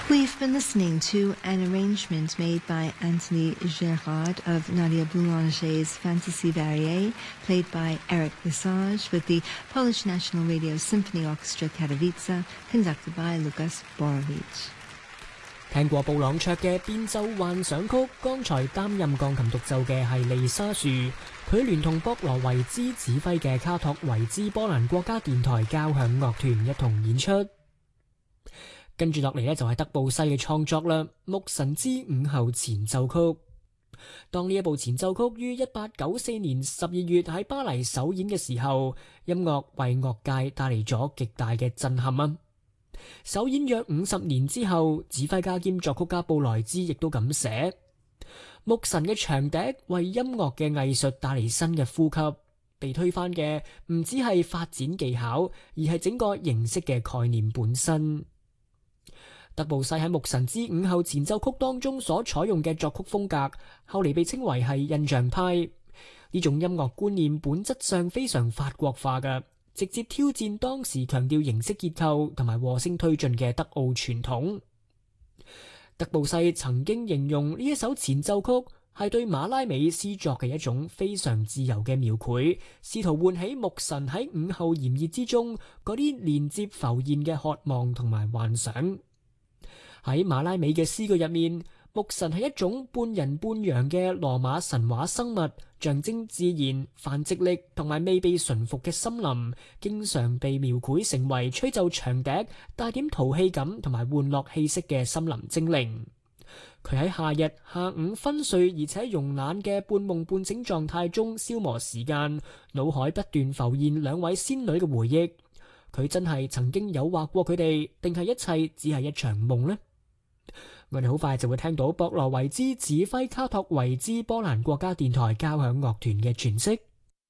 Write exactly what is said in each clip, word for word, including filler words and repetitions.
We've been listening to an arrangement made by Anthony Gerard of Nadia Boulanger's Fantasy Variée, played by Eric Lesage, with the Polish National Radio Symphony Orchestra Katowice, conducted by Lukas Borowicz。 聽過布朗卓嘅變奏幻想曲，剛才擔任鋼琴獨奏嘅係利沙樹，佢聯同博羅維茲指揮嘅卡托維茲波蘭國家電台交響樂團一同演出。跟住落嚟呢，就係德布西嘅創作啦，《牧神之午後前奏曲》。當呢一部前奏曲於一八九四年十二月喺巴黎首演嘅時候，音樂為樂界帶嚟咗極大嘅震撼啊！首演約五十年之後，指揮家兼作曲家布萊茲亦都咁寫：牧神嘅長笛為音樂嘅藝術帶嚟新嘅呼吸，被推翻嘅唔只係發展技巧，而係整個形式嘅概念本身。德布西喺《牧神之午後前奏曲》當中所採用嘅作曲風格，後嚟被稱為係印象派。呢種音樂觀念本質上非常法國化嘅，直接挑戰當時強調形式結構同埋和聲推進嘅德奧傳統。德布西曾經形容呢一首前奏曲係對馬拉美詩作嘅一種非常自由嘅描繪，試圖喚起牧神喺午後炎熱之中嗰啲連接浮現嘅渴望同埋幻想。喺馬拉美嘅詩句入面，牧神係一種半人半羊嘅羅馬神話生物，象徵自然、繁殖力同埋未被馴服嘅森林，經常被描繪成為吹奏長笛、帶點淘氣感同埋玩樂氣息嘅森林精靈。佢喺夏日下午昏睡而且慵懶嘅半夢半醒狀態中消磨時間，腦海不斷浮現兩位仙女嘅回憶。佢真係曾經誘惑過佢哋，定係一切只係一場夢呢？我哋好快就會聽到博羅維茲指揮卡托維茲波蘭國家電台交響樂團嘅詮釋。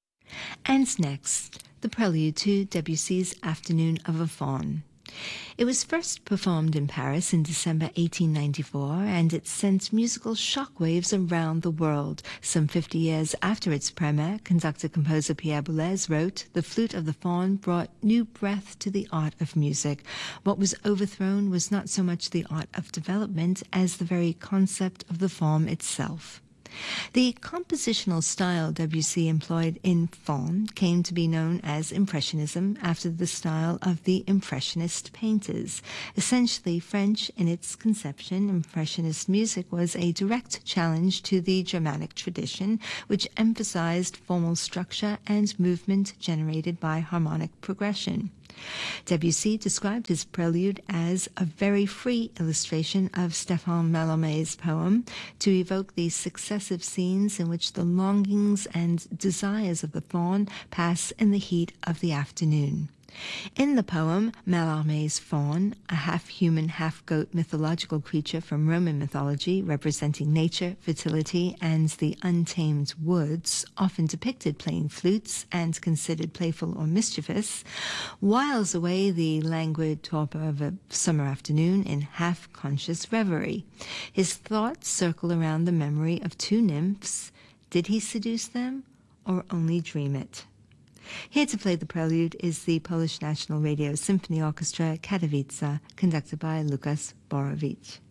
And next, the prelude to Debussy's Afternoon of a Faun. It was first performed in Paris in December eighteen ninety-four, and it sent musical shockwaves around the world. Some fifty years after its premiere, conductor-composer Pierre Boulez wrote, "The Flute of the Faun brought new breath to the art of music. What was overthrown was not so much the art of development as the very concept of the form itself." The compositional style Debussy employed in Faun came to be known as Impressionism, after the style of the Impressionist painters. Essentially French in its conception, Impressionist music was a direct challenge to the Germanic tradition, which emphasized formal structure and movement generated by harmonic progression. Debussy described his prelude as a very free illustration of Stéphane Mallarmé's poem to evoke the successive scenes in which the longings and desires of the faun pass in the heat of the afternoon. In the poem, Mallarmé's faun, a half-human, half-goat mythological creature from Roman mythology representing nature, fertility, and the untamed woods, often depicted playing flutes and considered playful or mischievous, whiles away the languid torpor of a summer afternoon in half-conscious reverie. His thoughts circle around the memory of two nymphs. Did he seduce them, or only dream it? Here to play the prelude is the Polish National Radio Symphony Orchestra Katowice, conducted by Lukas Borowicz.